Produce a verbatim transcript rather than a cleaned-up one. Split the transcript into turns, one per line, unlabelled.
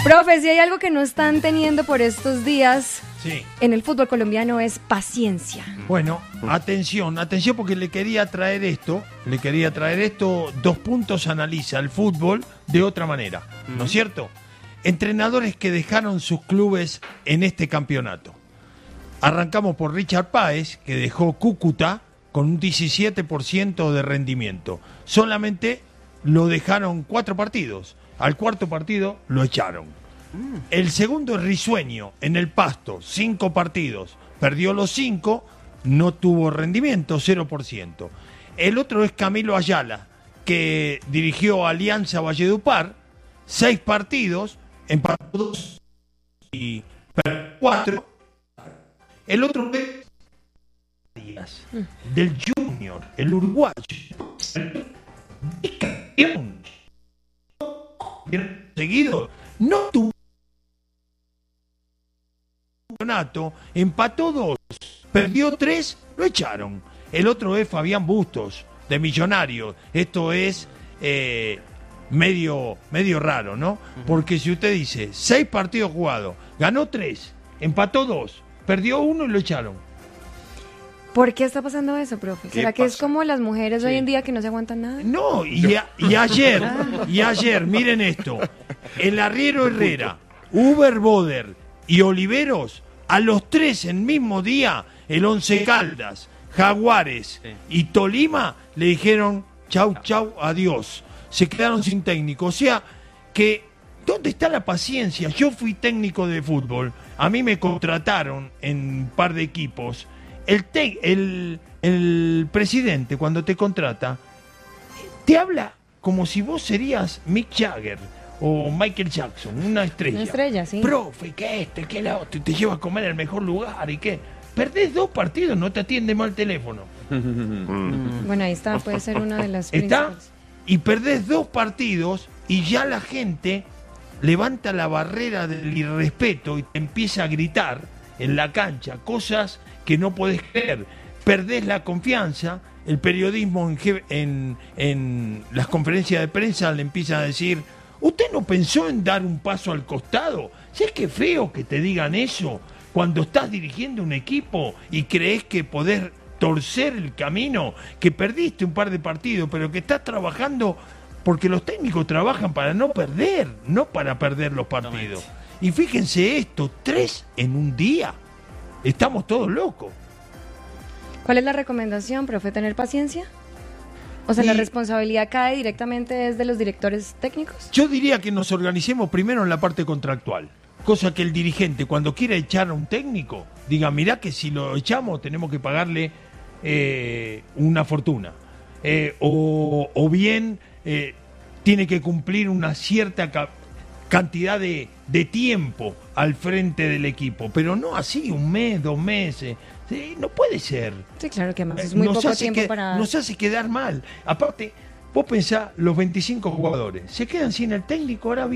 Profe, si hay algo que no están teniendo por estos días
sí.
en el fútbol colombiano es paciencia.
Bueno, atención, atención porque le quería traer esto, le quería traer esto, Dos Puntos analiza el fútbol de otra manera, ¿no es cierto? Entrenadores que dejaron sus clubes en este campeonato. Arrancamos por Richard Páez, que dejó Cúcuta con un diecisiete por ciento de rendimiento. Solamente lo dejaron cuatro partidos. Al cuarto partido lo echaron. El segundo es Risueño, en el Pasto, cinco partidos. Perdió los cinco, no tuvo rendimiento, cero por ciento. El otro es Camilo Ayala, que dirigió Alianza Valledupar, seis partidos, empató dos y perdió cuatro. El otro es Díaz, del Junior, el uruguayo. Campeón. Seguido, no tuvo campeonato, empató dos, perdió tres, lo echaron. El otro es Fabián Bustos, de Millonarios. Esto es eh, medio, medio raro, ¿no? Porque si usted dice, seis partidos jugados, ganó tres, empató dos, perdió uno y lo echaron.
¿Por qué está pasando eso, profe? ¿Será que
pasa?
es como las mujeres
Sí.
hoy en día que no se aguantan nada?
No, y, a- y ayer, y ayer, miren esto, el arriero Herrera, Uber Boder y Oliveros, a los tres en mismo día, el Once Caldas, Jaguares
Sí.
y Tolima le dijeron chau, chau, adiós. Se quedaron sin técnico. O sea, que, ¿dónde está la paciencia? Yo fui técnico de fútbol, a mí me contrataron en un par de equipos. El, te- el, el presidente, cuando te contrata, te habla como si vos serías Mick Jagger o Michael Jackson, una estrella.
Una estrella, sí.
Profe, que este, que la otra, y te lleva a comer al mejor lugar, y qué. Perdés dos partidos, no te atiende mal el teléfono.
Bueno, ahí está, puede ser una de las
¿Está?
principales.
Y perdés dos partidos y ya la gente levanta la barrera del irrespeto y te empieza a gritar en la cancha cosas que no podés creer. Perdés la confianza, el periodismo en, je- en, en las conferencias de prensa le empiezan a decir, ¿usted no pensó en dar un paso al costado? Si es que feo que te digan eso cuando estás dirigiendo un equipo y crees que podés torcer el camino, que perdiste un par de partidos, pero que estás trabajando porque los técnicos trabajan para no perder, no para perder los partidos. Y fíjense esto, tres en un día. Estamos todos locos.
¿Cuál es la recomendación, profe? ¿Tener paciencia? O sea,
Y-
¿la responsabilidad cae directamente desde los directores técnicos?
Yo diría que nos organicemos primero en la parte contractual. Cosa que el dirigente, cuando quiera echar a un técnico, diga, mirá que si lo echamos tenemos que pagarle eh, una fortuna. Eh, o, o bien eh, tiene que cumplir una cierta ca- cantidad de, de tiempo al frente del equipo. Pero no así, un mes, dos meses. Sí, no puede ser.
Sí, claro que además es muy
Nos
poco
hace
tiempo
que-
para...
Nos hace quedar mal. Aparte, vos pensás, los veinticinco jugadores se quedan sin el técnico, ahora